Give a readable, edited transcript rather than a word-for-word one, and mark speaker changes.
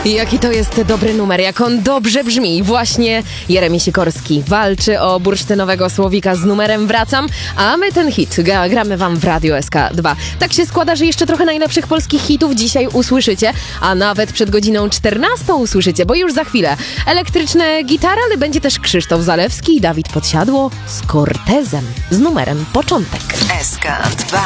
Speaker 1: Jaki to jest dobry numer, jak on dobrze brzmi. Właśnie Jeremi Sikorski walczy o bursztynowego słowika z numerem Wracam, a my ten hit gramy wam w Radio SK2. Tak się składa, że jeszcze trochę najlepszych polskich hitów dzisiaj usłyszycie, a nawet przed godziną 14 usłyszycie, bo już za chwilę elektryczne gitary, ale będzie też Krzysztof Zalewski i Dawid Podsiadło z Cortezem, z numerem Początek.
Speaker 2: SK2